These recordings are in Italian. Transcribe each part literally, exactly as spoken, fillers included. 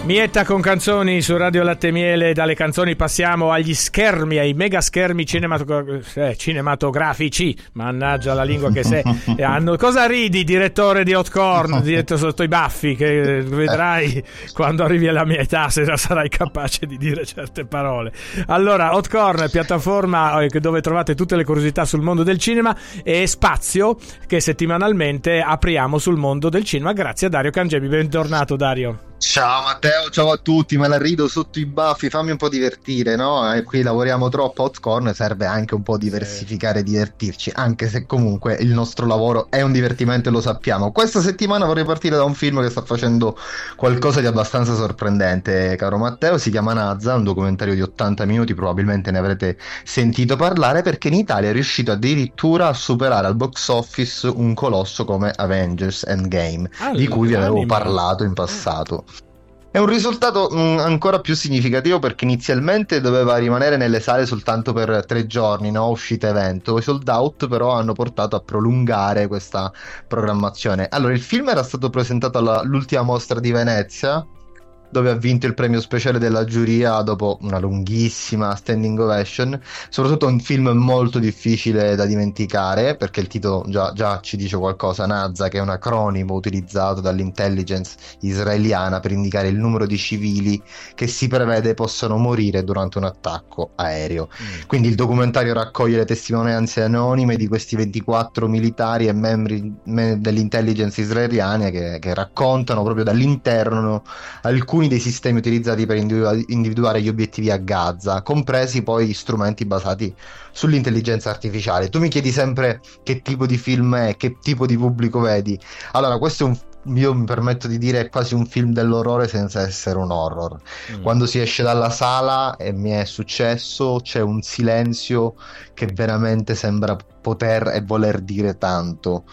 Mietta con canzoni su Radio Latte Miele. Dalle canzoni passiamo agli schermi, ai mega schermi cinematogra- eh, cinematografici. Mannaggia la lingua che sei. Hanno... Cosa ridi, direttore di Hotcorn, diretto sotto i baffi, che vedrai quando arrivi alla mia età se sarai capace di dire certe parole. Allora, Hotcorn, piattaforma dove trovate tutte le curiosità sul mondo del cinema e spazio che settimanalmente apriamo sul mondo del cinema grazie a Dario Cangemi. Bentornato, Dario. Ciao Matteo, ciao a tutti, me la rido sotto i baffi, fammi un po' divertire, no? E qui lavoriamo troppo a Hotcorn, serve anche un po' diversificare e divertirci, anche se comunque il nostro lavoro è un divertimento e lo sappiamo. Questa settimana vorrei partire da un film che sta facendo qualcosa di abbastanza sorprendente, caro Matteo, si chiama Nazza, un documentario di ottanta minuti, probabilmente ne avrete sentito parlare, perché in Italia è riuscito addirittura a superare al box office un colosso come Avengers Endgame, allora, di cui vi avevo anima. parlato in passato. È un risultato mh, ancora più significativo perché inizialmente doveva rimanere nelle sale soltanto per tre giorni, no? Uscita evento. I sold out però hanno portato a prolungare questa programmazione. Allora, il film era stato presentato all'ultima mostra di Venezia, dove ha vinto il premio speciale della giuria dopo una lunghissima standing ovation. Soprattutto un film molto difficile da dimenticare, perché il titolo già, già ci dice qualcosa. Nazza, che è un acronimo utilizzato dall'intelligence israeliana per indicare il numero di civili che si prevede possano morire durante un attacco aereo. Mm. Quindi il documentario raccoglie le testimonianze anonime di questi ventiquattro militari e membri me- dell'intelligence israeliana che, che raccontano proprio dall'interno alcuni dei sistemi utilizzati per individu- individuare gli obiettivi a Gaza, compresi poi strumenti basati sull'intelligenza artificiale. Tu mi chiedi sempre che tipo di film è, che tipo di pubblico vedi. Allora, questo è un io mi permetto di dire è quasi un film dell'orrore senza essere un horror. Mm. Quando si esce dalla sala, e mi è successo, c'è un silenzio che veramente sembra poter e voler dire tanto,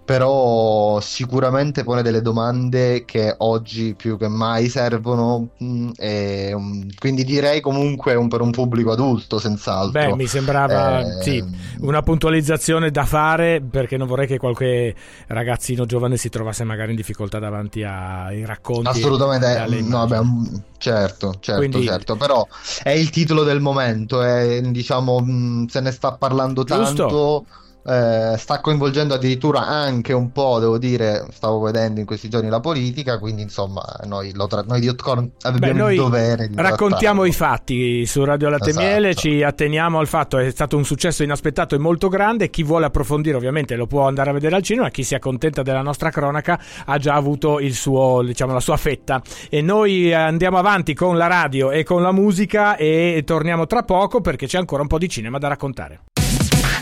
però sicuramente pone delle domande che oggi più che mai servono, mh, e, um, quindi direi comunque un, per un pubblico adulto senz'altro. Beh, mi sembrava eh, sì, una puntualizzazione da fare, perché non vorrei che qualche ragazzino giovane si trovasse magari in difficoltà davanti ai racconti. Assolutamente, no, beh, certo, certo, quindi... certo, però è il titolo del momento, è, diciamo, mh, se ne sta parlando Giusto. tanto. Eh, sta coinvolgendo addirittura anche un po', devo dire, stavo vedendo in questi giorni la politica, quindi insomma noi, lo tra- noi di Hotcorn abbiamo Beh, noi il dovere di raccontiamo i fatti su Radio Latte esatto. Miele, ci atteniamo al fatto, è stato un successo inaspettato e molto grande. Chi vuole approfondire ovviamente lo può andare a vedere al cinema, chi si accontenta della nostra cronaca ha già avuto il suo, diciamo, la sua fetta. E noi andiamo avanti con la radio e con la musica e torniamo tra poco perché c'è ancora un po' di cinema da raccontare.